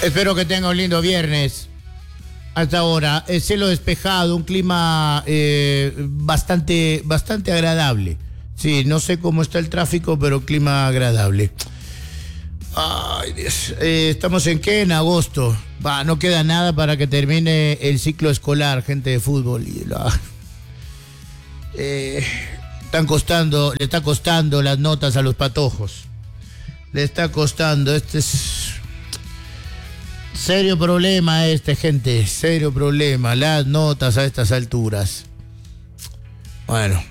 Espero que tenga un lindo viernes. Hasta ahora, cielo despejado, un clima bastante agradable. Sí, no sé cómo está el tráfico, pero clima agradable. Ay, Dios. ¿Estamos en qué? En agosto. No queda nada para que termine el ciclo escolar, gente de fútbol. Le está costando las notas a los patojos. Le está costando. Este es serio problema, gente. Serio problema. Las notas a estas alturas. Bueno.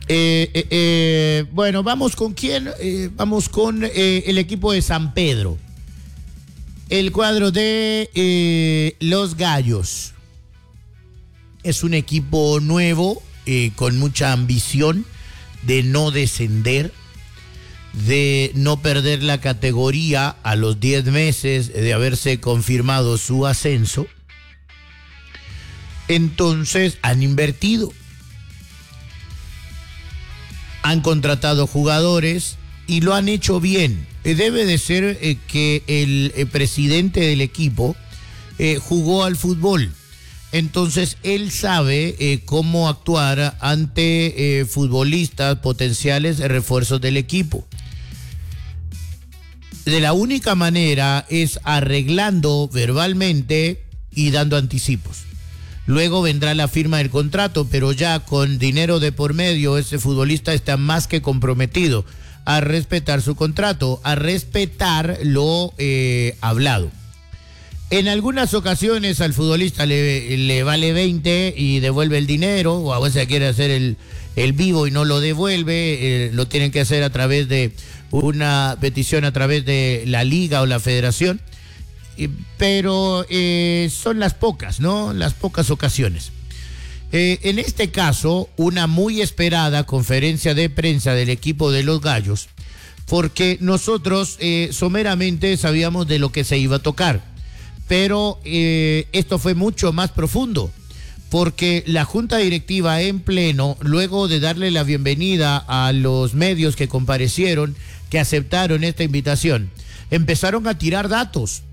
Bueno, vamos con quién. Vamos con el equipo de San Pedro. El cuadro de Los Gallos. Es un equipo nuevo, con mucha ambición de no descender, de no perder la categoría a los 10 meses de haberse confirmado su ascenso. Entonces han invertido. Han contratado jugadores y lo han hecho bien. Debe de ser que el presidente del equipo jugó al fútbol. Entonces él sabe cómo actuar ante futbolistas potenciales refuerzos del equipo. De la única manera es arreglando verbalmente y dando anticipos. Luego vendrá la firma del contrato, pero ya con dinero de por medio, ese futbolista está más que comprometido a respetar su contrato, a respetar lo hablado. En algunas ocasiones al futbolista le vale 20 y devuelve el dinero, o a veces quiere hacer el vivo y no lo devuelve, lo tienen que hacer a través de una petición a través de la liga o la federación. Pero son las pocas, ¿no? Las pocas ocasiones. En este caso, una muy esperada conferencia de prensa del equipo de Los Gallos, porque nosotros someramente sabíamos de lo que se iba a tocar, pero esto fue mucho más profundo, porque la junta directiva en pleno, luego de darle la bienvenida a los medios que comparecieron, que aceptaron esta invitación, empezaron a tirar datos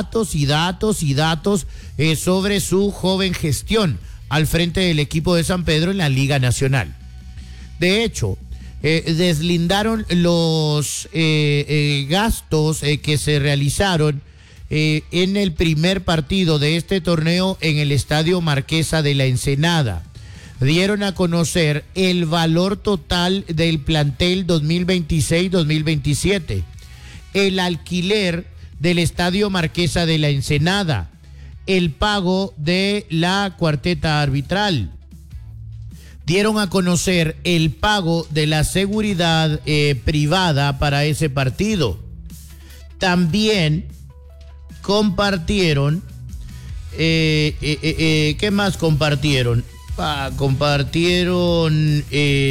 sobre su joven gestión al frente del equipo de San Pedro en la Liga Nacional. De hecho, deslindaron los gastos que se realizaron en el primer partido de este torneo en el Estadio Marquesa de la Ensenada. Dieron a conocer el valor total del plantel 2026-2027. El alquiler del Estadio Marquesa de la Ensenada, el pago de la cuarteta arbitral. Dieron a conocer el pago de la seguridad privada para ese partido. También compartieron, ¿qué más compartieron? Compartieron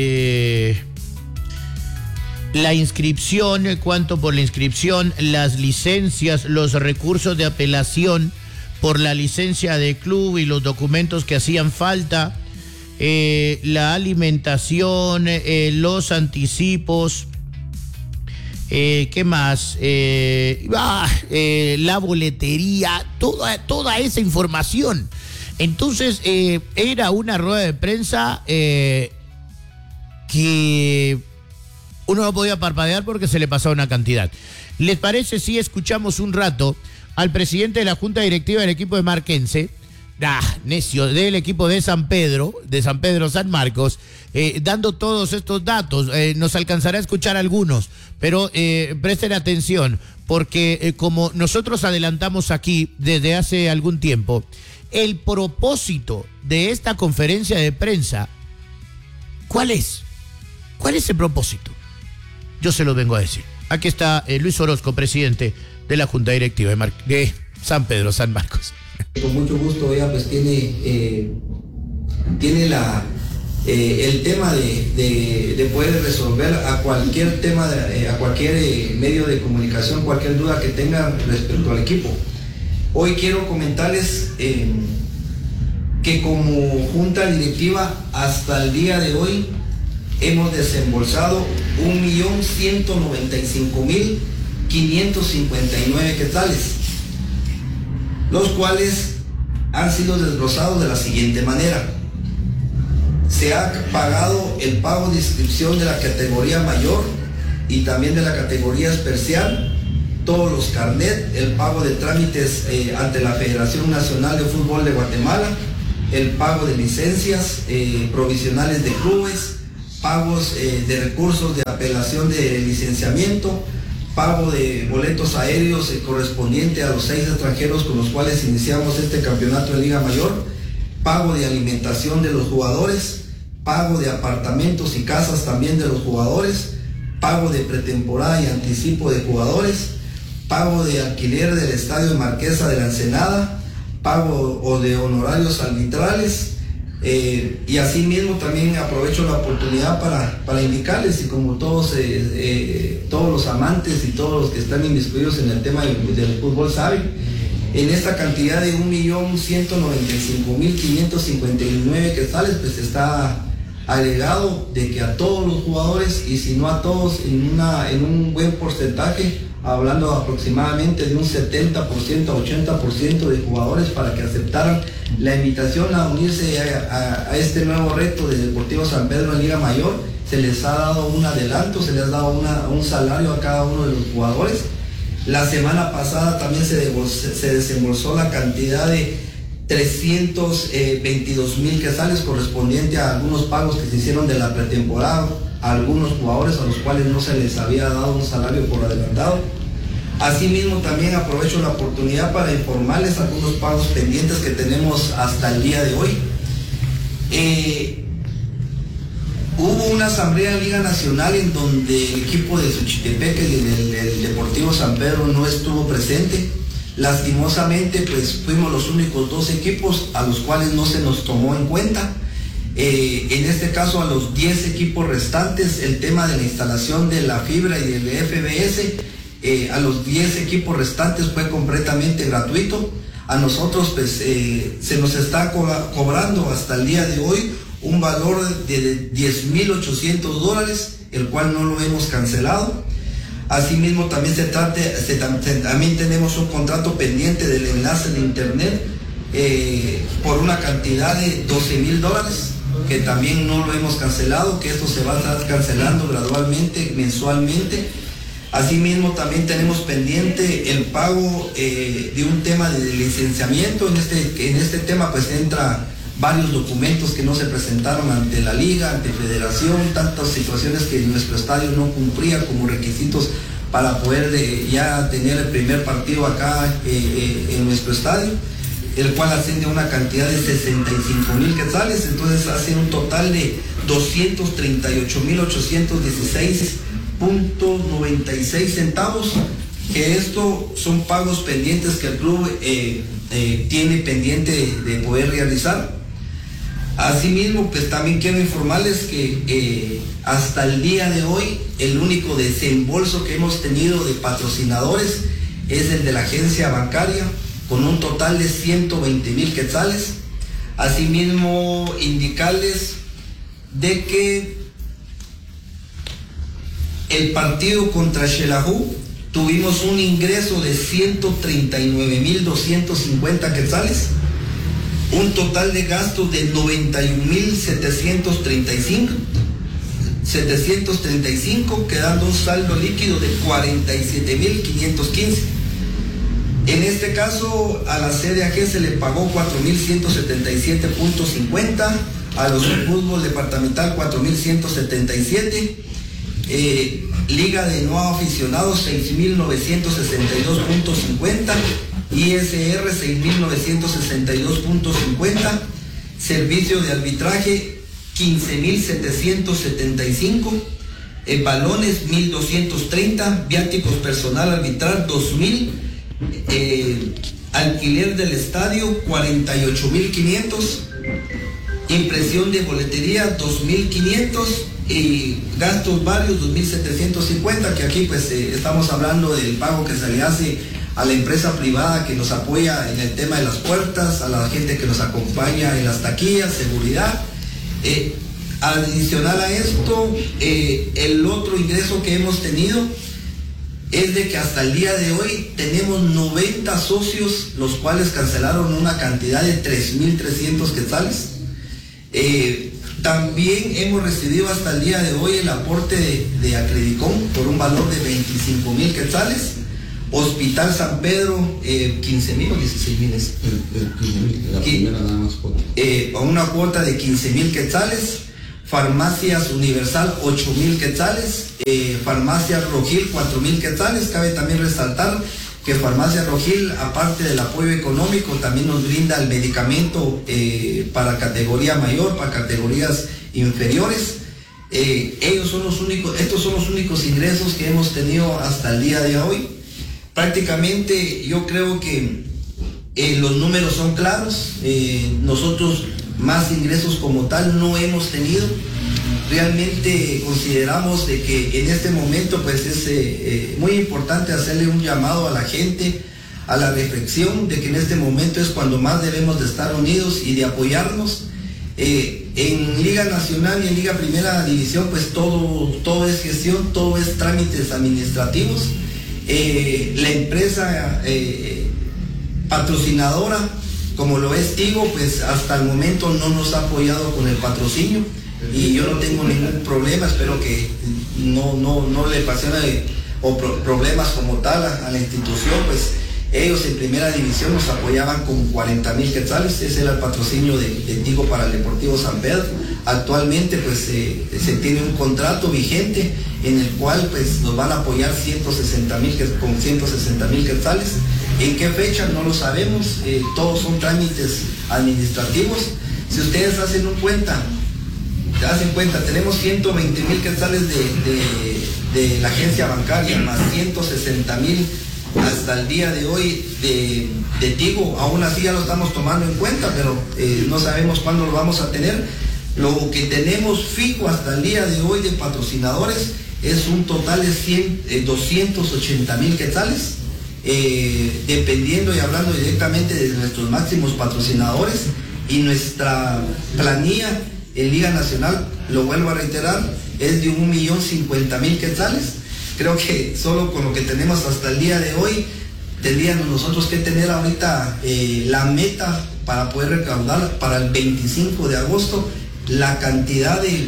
la inscripción, cuánto por la inscripción, las licencias, los recursos de apelación por la licencia de club y los documentos que hacían falta, la alimentación, los anticipos, ¿qué más? La boletería, toda esa información. Entonces, era una rueda de prensa que uno no podía parpadear porque se le pasaba una cantidad. ¿Les parece si escuchamos un rato al presidente de la Junta Directiva del equipo de Marquense, necio, del equipo de San Pedro San Marcos, dando todos estos datos? Nos alcanzará a escuchar algunos, pero presten atención, porque como nosotros adelantamos aquí desde hace algún tiempo, el propósito de esta conferencia de prensa, ¿cuál es? ¿Cuál es el propósito? Yo se lo vengo a decir. Aquí está Luis Orozco, presidente de la Junta Directiva de San Pedro San Marcos. Con mucho gusto, ella pues tiene el tema de poder resolver a cualquier tema, a cualquier medio de comunicación, cualquier duda que tengan respecto al equipo. Hoy quiero comentarles que como Junta Directiva hasta el día de hoy hemos desembolsado 1.195.559 quetzales. los cuales han sido desglosados de la siguiente manera. Se ha pagado el pago de inscripción de la categoría mayor y también de la categoría especial, todos los carnet, el pago de trámites ante la Federación Nacional de Fútbol de Guatemala, el pago de licencias provisionales de clubes, pagos de recursos de apelación de licenciamiento, pago de boletos aéreos correspondiente a los 6 extranjeros con los cuales iniciamos este campeonato de Liga Mayor, pago de alimentación de los jugadores, pago de apartamentos y casas también de los jugadores, pago de pretemporada y anticipo de jugadores, pago de alquiler del estadio de Marquesa de la Ensenada, pago o de honorarios arbitrales, y asimismo también aprovecho la oportunidad para indicarles, y como todos los amantes y todos los que están inmiscuidos en el tema del fútbol saben, en esta cantidad de 1.195.559 quetzales, pues está agregado de que a todos los jugadores, y si no a todos, en un buen porcentaje, hablando aproximadamente de un 70% a 80% de jugadores, para que aceptaran la invitación a unirse a este nuevo reto de Deportivo San Pedro en Liga Mayor. Se les ha dado un adelanto, se les ha dado un salario a cada uno de los jugadores. La semana pasada también se desembolsó la cantidad de 322,000 quetzales correspondiente a algunos pagos que se hicieron de la pretemporada a algunos jugadores a los cuales no se les había dado un salario por adelantado. Asimismo, también aprovecho la oportunidad para informarles algunos pagos pendientes que tenemos hasta el día de hoy. Hubo una asamblea en Liga Nacional en donde el equipo de Xochitepeque y el Deportivo San Pedro no estuvo presente. Lastimosamente, pues fuimos los únicos 2 equipos a los cuales no se nos tomó en cuenta. En este caso, a los 10 equipos restantes, el tema de la instalación de la fibra y del FBS, a los 10 equipos restantes fue completamente gratuito. A nosotros, pues, se nos está cobrando hasta el día de hoy un valor de $10,800, el cual no lo hemos cancelado. Asimismo, también también tenemos un contrato pendiente del enlace de internet por una cantidad de $12,000, que también no lo hemos cancelado, que esto se va a estar cancelando gradualmente, mensualmente. Asimismo, también tenemos pendiente el pago de un tema de licenciamiento. En este tema pues entra varios documentos que no se presentaron ante la liga, ante federación, tantas situaciones que nuestro estadio no cumplía como requisitos para poder ya tener el primer partido acá en nuestro estadio, el cual asciende a una cantidad de 65,000 quetzales. Entonces hace un total de 238,816.96 centavos, que esto son pagos pendientes que el club tiene pendiente de poder realizar. Asimismo, pues también quiero informarles que hasta el día de hoy el único desembolso que hemos tenido de patrocinadores es el de la agencia bancaria, con un total de 120,000 quetzales. Asimismo, indicarles de que el partido contra Xelajú tuvimos un ingreso de 139,250 quetzales, un total de gastos de 91,735, quedando un saldo líquido de 47,515. En este caso, a la CDAG se le pagó 4,177.50, a los fútbol departamental 4,177, Liga de no aficionados 6,962.50, ISR 6,962.50, servicio de arbitraje 15,775, balones 1,230, viáticos personal arbitral 2,000, alquiler del estadio 48,500, impresión de boletería 2,500 y gastos varios 2,750, que aquí pues estamos hablando del pago que se le hace a la empresa privada que nos apoya en el tema de las puertas, a la gente que nos acompaña en las taquillas, seguridad. Adicional a esto, el otro ingreso que hemos tenido es de que hasta el día de hoy tenemos 90 socios, los cuales cancelaron una cantidad de 3.300 quetzales. También hemos recibido hasta el día de hoy el aporte de Acredicom por un valor de 25.000 quetzales. Hospital San Pedro, 15.000 o 16.000. La primera nada más cuota. Una cuota de 15.000 quetzales. Farmacias Universal, 8.000 quetzales. Farmacia Rogil, 4.000 quetzales. Cabe también resaltar que Farmacia Rogil, aparte del apoyo económico, también nos brinda el medicamento para categoría mayor, para categorías inferiores. Estos son los únicos ingresos que hemos tenido hasta el día de hoy. Prácticamente yo creo que los números son claros. Nosotros más ingresos como tal no hemos tenido. Realmente consideramos de que en este momento pues es muy importante hacerle un llamado a la gente a la reflexión de que en este momento es cuando más debemos de estar unidos y de apoyarnos. En Liga Nacional y en Liga Primera División pues todo es gestión, todo es trámites administrativos. La empresa patrocinadora como lo es Tigo pues hasta el momento no nos ha apoyado con el patrocinio. Y yo no tengo ningún problema, espero que no le pasen problemas como tal a la institución, pues ellos en primera división nos apoyaban con 40.000 quetzales, ese era el patrocinio de Tigo para el Deportivo San Pedro. Actualmente pues se tiene un contrato vigente en el cual pues nos van a apoyar con 160.000 quetzales. ¿En qué fecha? No lo sabemos, todos son trámites administrativos. Si ustedes se hacen cuenta, tenemos 120.000 quetzales de la agencia bancaria, más 160.000 hasta el día de hoy de Tigo. Aún así ya lo estamos tomando en cuenta, pero no sabemos cuándo lo vamos a tener. Lo que tenemos fijo hasta el día de hoy de patrocinadores es un total de 280.000 quetzales, dependiendo y hablando directamente de nuestros máximos patrocinadores. Y nuestra planilla en Liga Nacional, lo vuelvo a reiterar, es de 1.050.000 quetzales. Creo que solo con lo que tenemos hasta el día de hoy, tendríamos nosotros que tener ahorita la meta para poder recaudar para el 25 de agosto la cantidad de,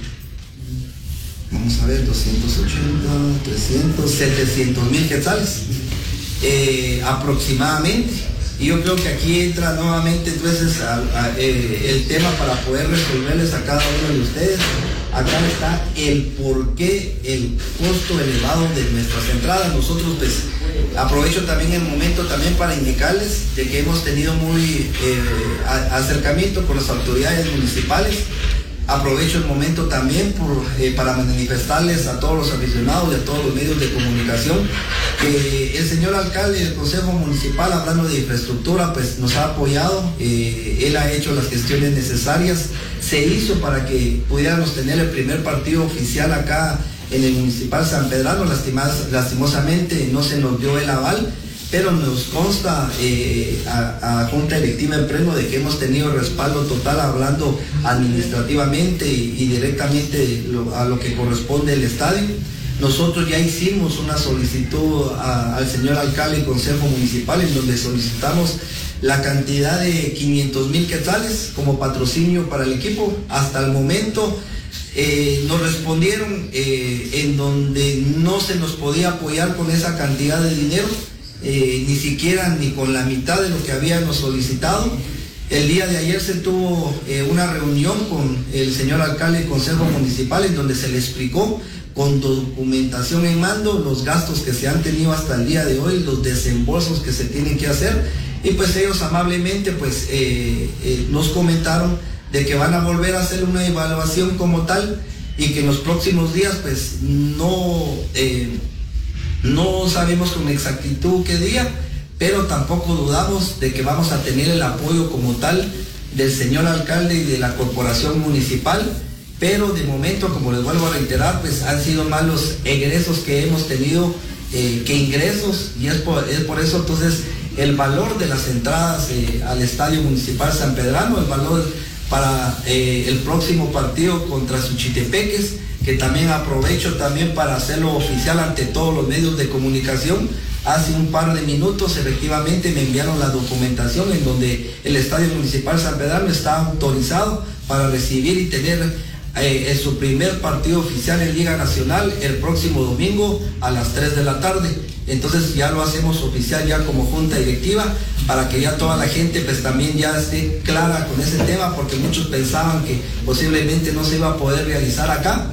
vamos a ver, 280, 300, 700.000 quetzales aproximadamente. Y yo creo que aquí entra nuevamente entonces el tema para poder resolverles a cada uno de ustedes. Acá está el porqué, el costo elevado de nuestras entradas. Nosotros pues aprovecho también el momento también para indicarles de que hemos tenido muy acercamiento con las autoridades municipales. Aprovecho el momento también para manifestarles a todos los aficionados y a todos los medios de comunicación que el señor alcalde del Consejo Municipal, hablando de infraestructura, pues nos ha apoyado. Él ha hecho las gestiones necesarias. Se hizo para que pudiéramos tener el primer partido oficial acá en el Municipal San Pedrano. Lastimosamente no se nos dio el aval, pero nos consta a Junta Directiva en pleno de que hemos tenido respaldo total hablando administrativamente y directamente a lo que corresponde el estadio. Nosotros ya hicimos una solicitud al señor alcalde y Consejo Municipal en donde solicitamos la cantidad de 500.000 quetzales como patrocinio para el equipo. Hasta el momento nos respondieron en donde no se nos podía apoyar con esa cantidad de dinero. Ni siquiera ni con la mitad de lo que habíamos solicitado. El día de ayer se tuvo una reunión con el señor alcalde y consejo municipal en donde se le explicó con documentación en mano los gastos que se han tenido hasta el día de hoy, los desembolsos que se tienen que hacer, y pues ellos amablemente pues nos comentaron de que van a volver a hacer una evaluación como tal y que en los próximos días pues no sabemos con exactitud qué día, pero tampoco dudamos de que vamos a tener el apoyo como tal del señor alcalde y de la corporación municipal. Pero de momento, como les vuelvo a reiterar, pues han sido más los egresos que hemos tenido que ingresos, y es por eso entonces el valor de las entradas al Estadio Municipal San Pedrano, el valor para el próximo partido contra Suchitepeques que también aprovecho también para hacerlo oficial ante todos los medios de comunicación. Hace un par de minutos efectivamente me enviaron la documentación en donde el Estadio Municipal San Pedrano está autorizado para recibir y tener en su primer partido oficial en Liga Nacional el próximo domingo a las 3 de la tarde. Entonces ya lo hacemos oficial ya como junta directiva para que ya toda la gente pues también ya esté clara con ese tema, porque muchos pensaban que posiblemente no se iba a poder realizar acá.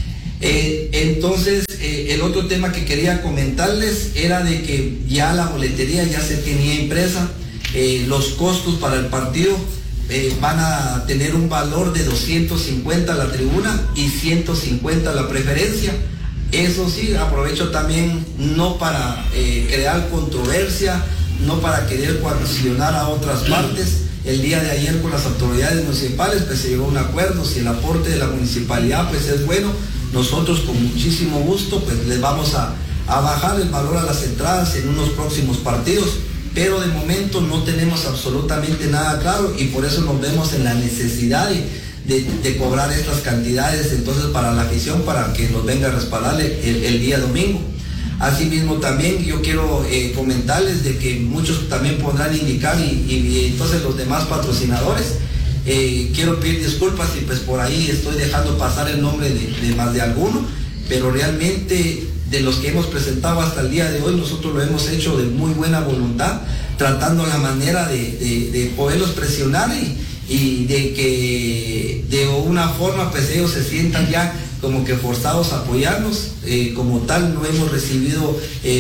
Entonces el otro tema que quería comentarles era de que ya la boletería ya se tenía impresa, los costos para el partido van a tener un valor de 250 la tribuna y 150 la preferencia. Eso sí, aprovecho también no para crear controversia, no para querer coaccionar a otras partes. El día de ayer con las autoridades municipales pues se llegó a un acuerdo. Si el aporte de la municipalidad pues es bueno, nosotros con muchísimo gusto pues les vamos a bajar el valor a las entradas en unos próximos partidos, pero de momento no tenemos absolutamente nada claro y por eso nos vemos en la necesidad de cobrar estas cantidades entonces para la afición, para que nos venga a respaldar el día domingo. Asimismo también yo quiero comentarles de que muchos también podrán indicar y entonces los demás patrocinadores, quiero pedir disculpas si pues por ahí estoy dejando pasar el nombre de más de alguno, pero realmente de los que hemos presentado hasta el día de hoy nosotros lo hemos hecho de muy buena voluntad, tratando la manera de poderlos presionar y de que de una forma pues ellos se sientan ya como que forzados a apoyarnos. Como tal no hemos recibido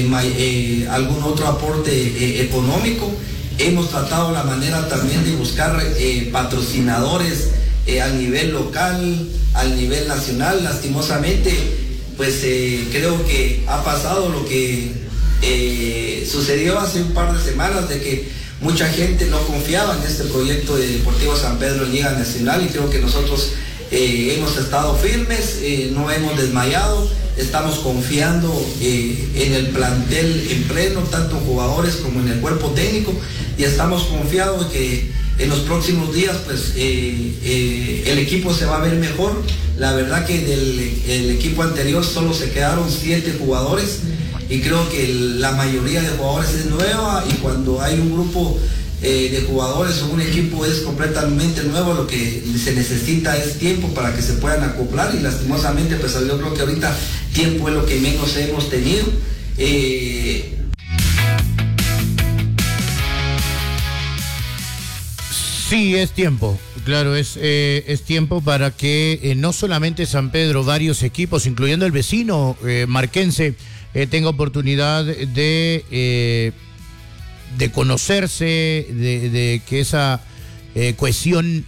algún otro aporte económico. Hemos tratado la manera también de buscar patrocinadores a nivel local, a nivel nacional. Lastimosamente pues creo que ha pasado lo que sucedió hace un par de semanas, de que mucha gente no confiaba en este proyecto de Deportivo San Pedro en Liga Nacional, y creo que nosotros hemos estado firmes, no hemos desmayado, estamos confiando en el plantel en pleno, tanto en jugadores como en el cuerpo técnico, y estamos confiados que en los próximos días pues el equipo se va a ver mejor. La verdad que del equipo anterior solo se quedaron 7 jugadores y creo que la mayoría de jugadores es nueva, y cuando hay un grupo de jugadores o un equipo es completamente nuevo, lo que se necesita es tiempo para que se puedan acoplar, y lastimosamente pues yo creo que ahorita tiempo es lo que menos hemos tenido. Sí, es tiempo, claro, es tiempo para que no solamente San Pedro, varios equipos, incluyendo el vecino marquense, tenga oportunidad de conocerse, de que esa cohesión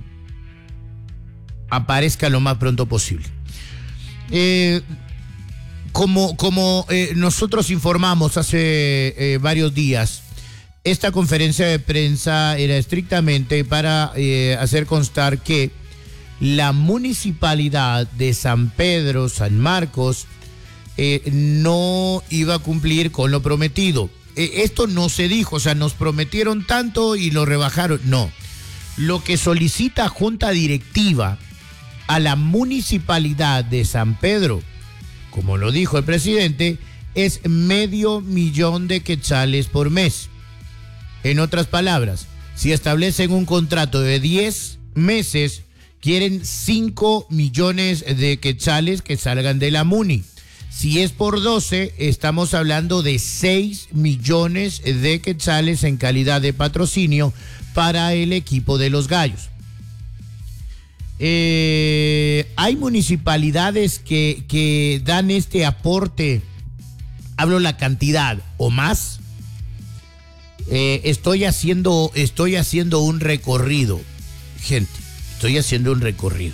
aparezca lo más pronto posible. Como nosotros informamos hace varios días, esta conferencia de prensa era estrictamente para hacer constar que la municipalidad de San Pedro, San Marcos, no iba a cumplir con lo prometido. Esto no se dijo, o sea, nos prometieron tanto y lo rebajaron. No. Lo que solicita Junta Directiva a la municipalidad de San Pedro, como lo dijo el presidente, es $500,000 de quetzales por mes. En otras palabras, si establecen un contrato de 10 meses, quieren 5 millones de quetzales que salgan de la MUNI. Si es por 12, estamos hablando de 6 millones de quetzales en calidad de patrocinio para el equipo de los Gallos. Hay municipalidades que dan este aporte, hablo la cantidad o más. Estoy haciendo un recorrido, gente, estoy haciendo un recorrido.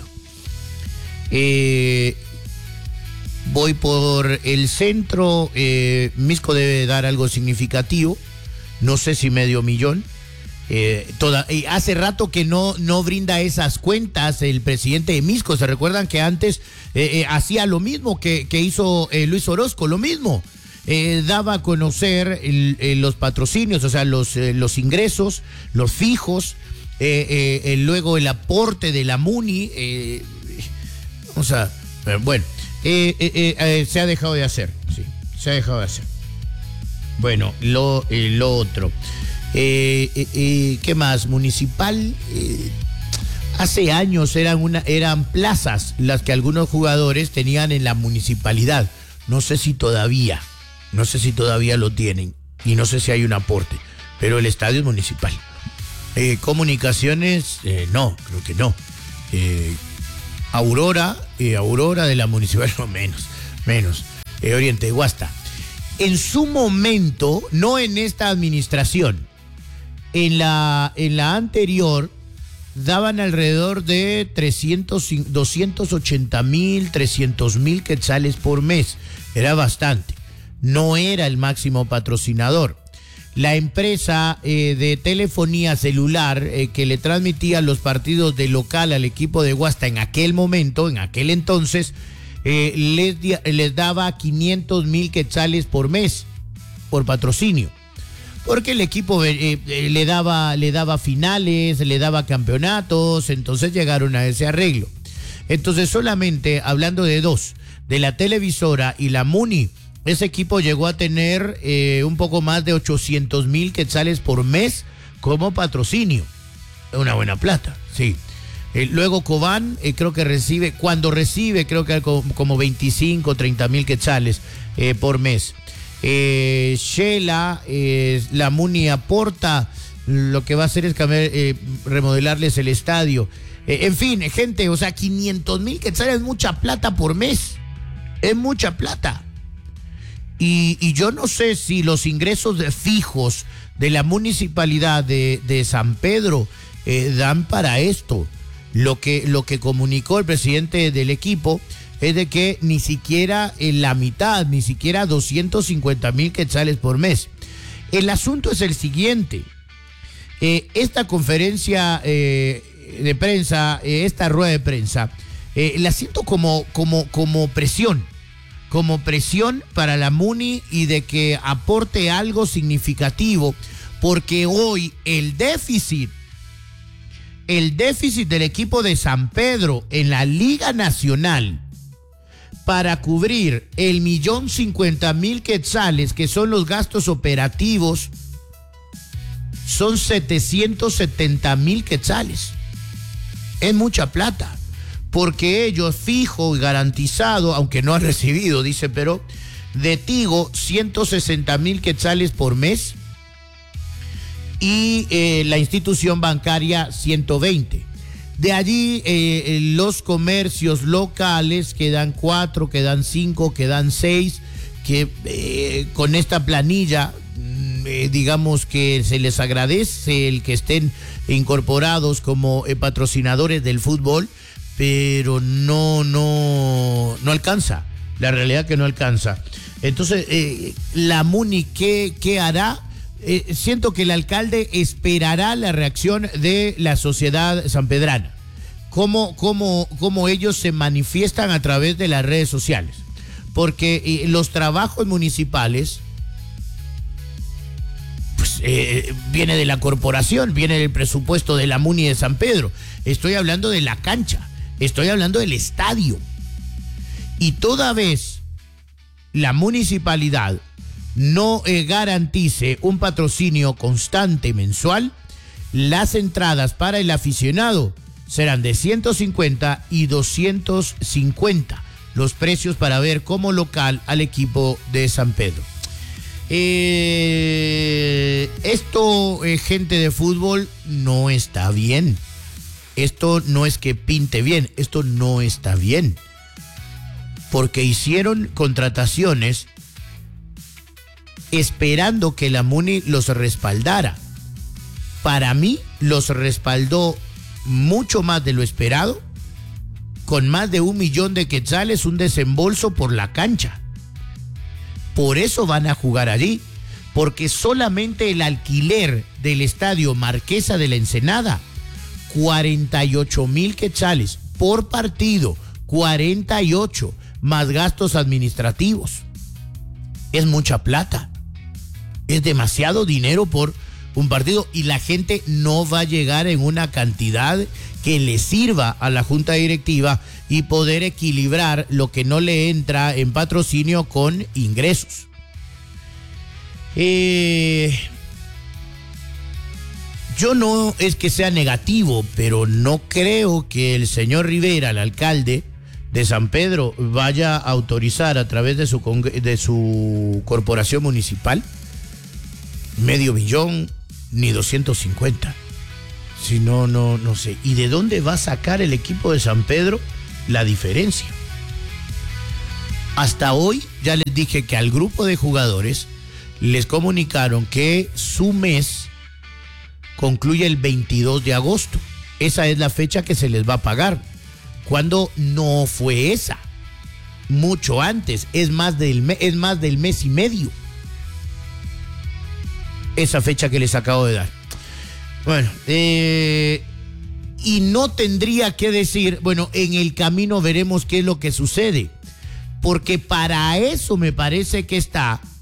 Voy por el centro, Misco debe dar algo significativo, no sé si $500,000. Hace rato que no brinda esas cuentas el presidente de Misco. Se recuerdan que antes hacía lo mismo que hizo Luis Orozco, lo mismo. Daba a conocer los patrocinios, o sea, los ingresos, los fijos, luego el aporte de la MUNI, o sea, Bueno, se ha dejado de hacer, sí, se ha dejado de hacer. Bueno, lo otro. ¿Qué más? Municipal. Hace años eran plazas las que algunos jugadores tenían en la municipalidad. No sé si todavía lo tienen y no sé si hay un aporte, pero el estadio es municipal. Comunicaciones, no, creo que no. Aurora de la municipal, no, menos. Oriente de Guasta. En su momento, no en esta administración, en la anterior, daban alrededor de 280,000, 300,000 quetzales por mes. Era bastante. No era el máximo patrocinador. La empresa de telefonía celular que le transmitía los partidos de local al equipo de Guasta en aquel entonces, les daba 500,000 quetzales por mes por patrocinio. Porque el equipo le daba finales, le daba campeonatos, entonces llegaron a ese arreglo. Entonces solamente hablando de dos, de la televisora y la Muni, ese equipo llegó a tener un poco más de 800,000 quetzales por mes como patrocinio. Una buena plata, sí. Luego Cobán creo que recibe como 25, 30,000 quetzales por mes. Shela, la Muni aporta, lo que va a hacer es remodelarles el estadio. En fin, gente, o sea, 500,000 quetzales es mucha plata por mes. Es mucha plata. Y yo no sé si los ingresos fijos de la municipalidad de San Pedro dan para esto. Lo que comunicó el presidente del equipo es de que ni siquiera en la mitad, ni siquiera 250,000 quetzales por mes. El asunto es el siguiente. Esta conferencia de prensa, esta rueda de prensa, la siento como presión para la Muni y de que aporte algo significativo, porque hoy el déficit del equipo de San Pedro en la Liga Nacional para cubrir 1,050,000 quetzales, que son los gastos operativos, son 770,000 quetzales. Es mucha plata, porque ellos fijo y garantizado, aunque no han recibido, dice, pero de Tigo 160,000 quetzales por mes y la institución bancaria 120. De allí los comercios locales quedan 4, quedan 5, quedan 6, que con esta planilla digamos que se les agradece el que estén incorporados como patrocinadores del fútbol, pero no alcanza. La realidad que no alcanza. Entonces, la Muni, ¿qué hará? Siento que el alcalde esperará la reacción de la sociedad sanpedrana, cómo ellos se manifiestan a través de las redes sociales, porque los trabajos municipales pues viene de la corporación, viene del presupuesto de la Muni de San Pedro. Estoy hablando de la cancha, estoy hablando del estadio, y toda vez la municipalidad no garantice un patrocinio constante mensual, las entradas para el aficionado serán de 150 y 250 los precios para ver como local al equipo de San Pedro. Esto, gente de fútbol, no está bien. Esto no es que pinte bien, esto no está bien, porque hicieron contrataciones esperando que la Muni los respaldara. Para mí los respaldó mucho más de lo esperado, con más de 1,000,000 de quetzales, un desembolso por la cancha. Por eso van a jugar allí, porque solamente el alquiler del estadio Marquesa de la Ensenada, 48,000 quetzales por partido, 48, más gastos administrativos. Es mucha plata. Es demasiado dinero por un partido y la gente no va a llegar en una cantidad que le sirva a la junta directiva y poder equilibrar lo que no le entra en patrocinio con ingresos. Yo no es que sea negativo, pero no creo que el señor Rivera, el alcalde de San Pedro, vaya a autorizar a través de su corporación municipal $500,000 ni 250. Si no sé. ¿Y de dónde va a sacar el equipo de San Pedro la diferencia? Hasta hoy ya les dije que al grupo de jugadores les comunicaron que su mes concluye el 22 de agosto. Esa es la fecha que se les va a pagar. Cuando no fue esa. Mucho antes. Es más del mes y medio. Esa fecha que les acabo de dar. Bueno, y no tendría que decir, bueno, en el camino veremos qué es lo que sucede. Porque para eso me parece que está